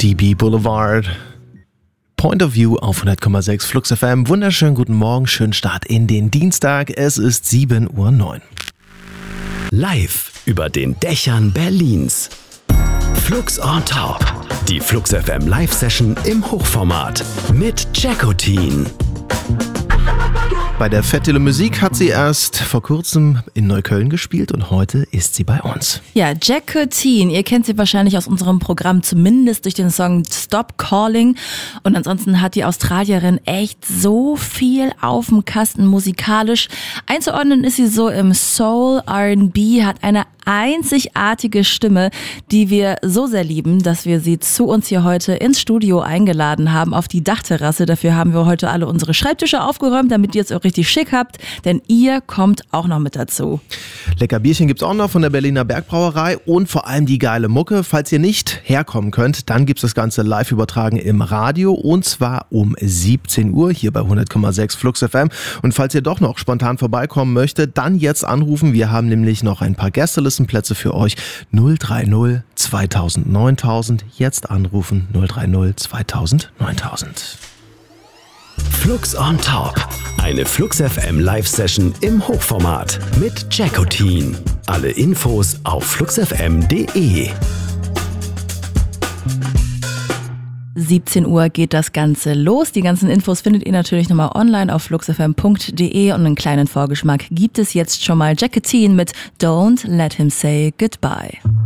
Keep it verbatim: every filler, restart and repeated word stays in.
D B Boulevard. Point of View auf hundert Komma sechs Flux F M. Wunderschönen guten Morgen, schönen Start in den Dienstag. Es ist sieben Uhr neun. Live über den Dächern Berlins. Flux on Top. Die Flux F M Live-Session im Hochformat mit Jackotin. Bei der Fête de la Musique hat sie erst vor kurzem in Neukölln gespielt und heute ist sie bei uns. Ja, Jackotin, ihr kennt sie wahrscheinlich aus unserem Programm, zumindest durch den Song Stop Calling. Und ansonsten hat die Australierin echt so viel auf dem Kasten musikalisch. Einzuordnen ist sie so im Soul, R and B, hat eine einzigartige Stimme, die wir so sehr lieben, dass wir sie zu uns hier heute ins Studio eingeladen haben, auf die Dachterrasse. Dafür haben wir heute alle unsere Schreibtische aufgeräumt, damit ihr es auch richtig schick habt, denn ihr kommt auch noch mit dazu. Lecker Bierchen gibt's auch noch von der Berliner Bergbrauerei und vor allem die geile Mucke. Falls ihr nicht herkommen könnt, dann gibt's das Ganze live übertragen im Radio und zwar um siebzehn Uhr hier bei hundert Komma sechs Flux F M. Und falls ihr doch noch spontan vorbeikommen möchtet, dann jetzt anrufen. Wir haben nämlich noch ein paar Gästelistenplätze für euch. null drei null zweitausend neuntausend. Jetzt anrufen null drei null zweitausend neuntausend. Flux on Top. Eine Flux F M Live-Session im Hochformat mit Jackotin. Alle Infos auf flux f m punkt d e. siebzehn Uhr geht das Ganze los. Die ganzen Infos findet ihr natürlich nochmal online auf flux f m punkt d e und einen kleinen Vorgeschmack gibt es jetzt schon mal. Jackotin mit Don't Let Him Say Goodbye.